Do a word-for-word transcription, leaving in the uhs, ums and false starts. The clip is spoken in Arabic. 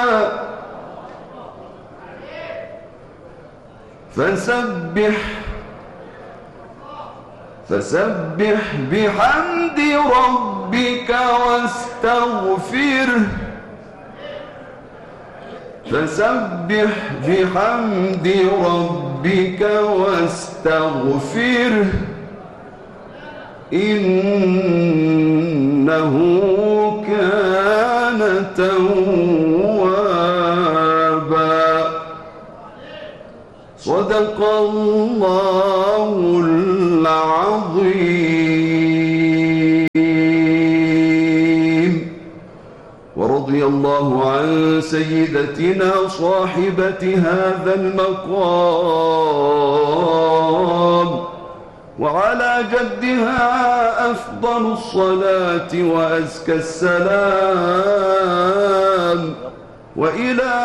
فسبح فسبح بحمد ربك واستغفره فسبح بحمد ربك واستغفره إنه كان توابا. صدق الله العظيم. ورضي الله عن سيدتنا صاحبة هذا المقام وعلى جدها أفضل الصلاة وأزكى السلام. وإلى